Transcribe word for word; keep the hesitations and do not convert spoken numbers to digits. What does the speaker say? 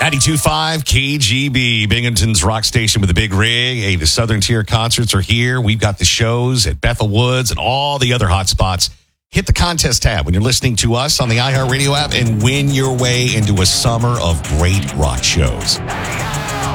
ninety-two point five K G B, Binghamton's rock station with the big rig. Hey, the Southern Tier concerts are here. We've got the shows at Bethel Woods and all the other hot spots. Hit the contest tab when you're listening to us on the iHeartRadio app and win your way into a summer of great rock shows.